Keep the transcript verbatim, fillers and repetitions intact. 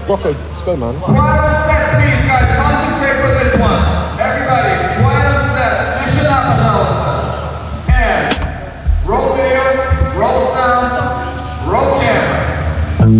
Rocco, let's go, man. Quiet on set, please, guys. Concentrate for this one. Everybody, quiet on set. Mission up, and roll video, roll